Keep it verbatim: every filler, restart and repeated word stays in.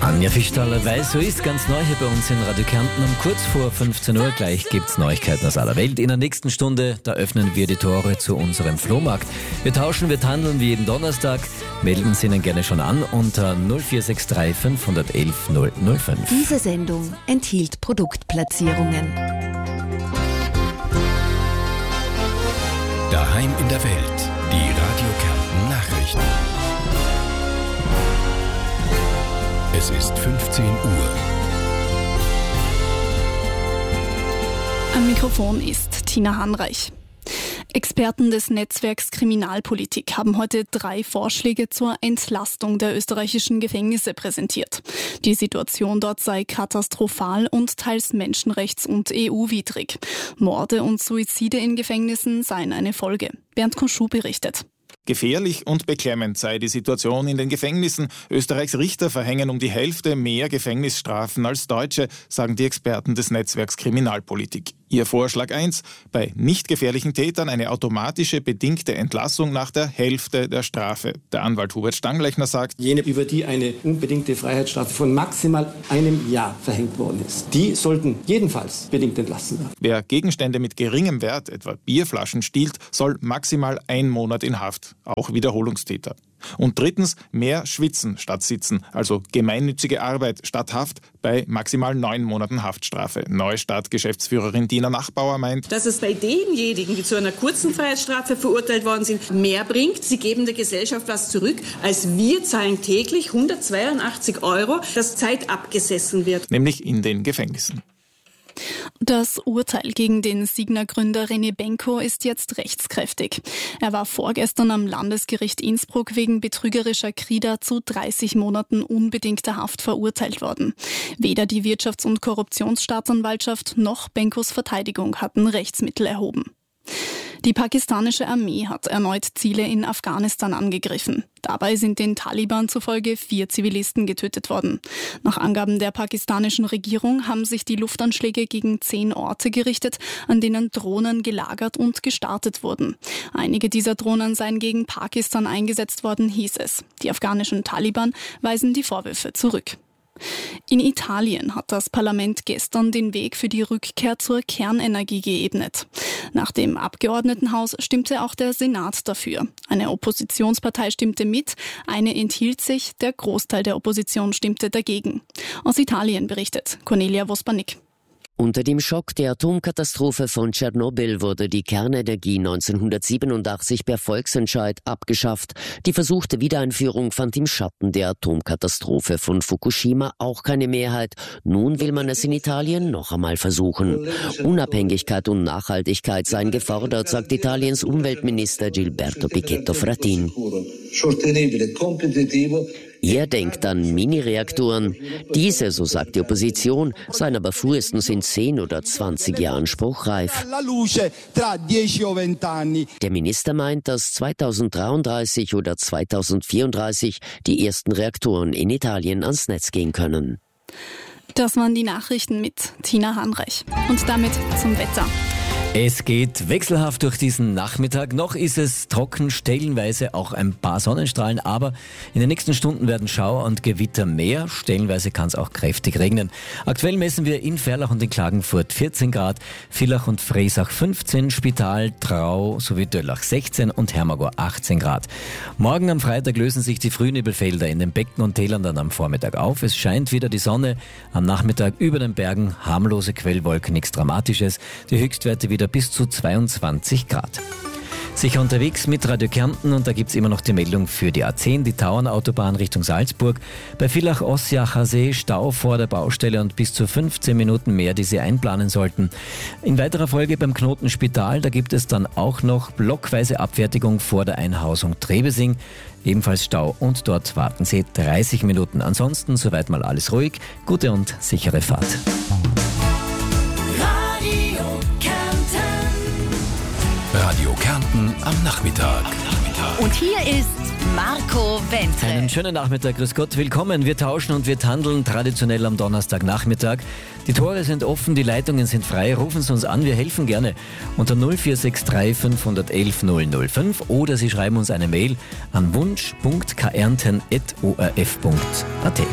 Anja Fischtaler weiß, so ist ganz neu hier bei uns in Radio Kärnten. Um kurz vor fünfzehn Uhr gleich gibt's Neuigkeiten aus aller Welt. In der nächsten Stunde, da öffnen wir die Tore zu unserem Flohmarkt. Wir tauschen, wir handeln wie jeden Donnerstag. Melden Sie Ihnen gerne schon an unter null vier sechs drei fünf eins eins null null fünf. Diese Sendung enthielt Produktplatzierungen. Daheim in der Welt, die Radio Kärnten Nachrichten. Es ist fünfzehn Uhr. Am Mikrofon ist Tina Hanreich. Experten des Netzwerks Kriminalpolitik haben heute drei Vorschläge zur Entlastung der österreichischen Gefängnisse präsentiert. Die Situation dort sei katastrophal und teils menschenrechts- und E U-widrig. Morde und Suizide in Gefängnissen seien eine Folge. Bernd Konschuh berichtet. Gefährlich und beklemmend sei die Situation in den Gefängnissen. Österreichs Richter verhängen um die Hälfte mehr Gefängnisstrafen als Deutsche, sagen die Experten des Netzwerks Kriminalpolitik. Ihr Vorschlag eins, bei nicht gefährlichen Tätern eine automatische bedingte Entlassung nach der Hälfte der Strafe. Der Anwalt Hubert Stanglechner sagt, jene, über die eine unbedingte Freiheitsstrafe von maximal einem Jahr verhängt worden ist, die sollten jedenfalls bedingt entlassen werden. Wer Gegenstände mit geringem Wert, etwa Bierflaschen, stiehlt, soll maximal ein Monat in Haft, auch Wiederholungstäter. Und drittens, mehr Schwitzen statt Sitzen, also gemeinnützige Arbeit statt Haft bei maximal neun Monaten Haftstrafe. Neustadt-Geschäftsführerin Dina Nachbauer meint, dass es bei denjenigen, die zu einer kurzen Freiheitsstrafe verurteilt worden sind, mehr bringt. Sie geben der Gesellschaft was zurück, als wir zahlen täglich hundertzweiundachtzig Euro, das Zeit abgesessen wird. Nämlich in den Gefängnissen. Das Urteil gegen den Signa-Gründer René Benko ist jetzt rechtskräftig. Er war vorgestern am Landesgericht Innsbruck wegen betrügerischer Krieger zu dreißig Monaten unbedingter Haft verurteilt worden. Weder die Wirtschafts- und Korruptionsstaatsanwaltschaft noch Benkos Verteidigung hatten Rechtsmittel erhoben. Die pakistanische Armee hat erneut Ziele in Afghanistan angegriffen. Dabei sind den Taliban zufolge vier Zivilisten getötet worden. Nach Angaben der pakistanischen Regierung haben sich die Luftanschläge gegen zehn Orte gerichtet, an denen Drohnen gelagert und gestartet wurden. Einige dieser Drohnen seien gegen Pakistan eingesetzt worden, hieß es. Die afghanischen Taliban weisen die Vorwürfe zurück. In Italien hat das Parlament gestern den Weg für die Rückkehr zur Kernenergie geebnet. Nach dem Abgeordnetenhaus stimmte auch der Senat dafür. Eine Oppositionspartei stimmte mit, eine enthielt sich, der Großteil der Opposition stimmte dagegen. Aus Italien berichtet Cornelia Vospanik. Unter dem Schock der Atomkatastrophe von Tschernobyl wurde die Kernenergie neunzehnhundertsiebenundachtzig per Volksentscheid abgeschafft. Die versuchte Wiedereinführung fand im Schatten der Atomkatastrophe von Fukushima auch keine Mehrheit. Nun will man es in Italien noch einmal versuchen. Unabhängigkeit und Nachhaltigkeit seien gefordert, sagt Italiens Umweltminister Gilberto Pichetto Fratin. Er denkt an Mini-Reaktoren. Diese, so sagt die Opposition, seien aber frühestens in zehn oder zwanzig Jahren spruchreif. Der Minister meint, dass zweitausenddreiunddreißig oder zweitausendvierunddreißig die ersten Reaktoren in Italien ans Netz gehen können. Das waren die Nachrichten mit Tina Hanreich. Und damit zum Wetter. Es geht wechselhaft durch diesen Nachmittag. Noch ist es trocken, stellenweise auch ein paar Sonnenstrahlen, aber in den nächsten Stunden werden Schauer und Gewitter mehr. Stellenweise kann es auch kräftig regnen. Aktuell messen wir in Ferlach und in Klagenfurt vierzehn Grad, Villach und Freisach fünfzehn, Spital, Trau sowie Döllach sechzehn und Hermagor achtzehn Grad. Morgen am Freitag lösen sich die Frühnebelfelder in den Becken und Tälern dann am Vormittag auf. Es scheint wieder die Sonne. Am Nachmittag über den Bergen harmlose Quellwolken, nichts Dramatisches. Die Höchstwerte wieder bis zu zweiundzwanzig Grad. Sicher unterwegs mit Radio Kärnten und da gibt's immer noch die Meldung für die A zehn, die Tauernautobahn Richtung Salzburg. Bei Villach-Ossiacher See Stau vor der Baustelle und bis zu fünfzehn Minuten mehr, die Sie einplanen sollten. In weiterer Folge beim Knoten Spital, da gibt es dann auch noch blockweise Abfertigung vor der Einhausung Trebesing. Ebenfalls Stau und dort warten Sie dreißig Minuten. Ansonsten soweit mal alles ruhig, gute und sichere Fahrt. Radio Kärnten am Nachmittag. Und hier ist Marco Wenzel. Einen schönen Nachmittag, grüß Gott, willkommen. Wir tauschen und wir handeln traditionell am Donnerstagnachmittag. Die Tore sind offen, die Leitungen sind frei. Rufen Sie uns an, wir helfen gerne unter null vier sechs drei fünf eins eins null null fünf oder Sie schreiben uns eine Mail an wunsch punkt kärnten at o r f punkt a t.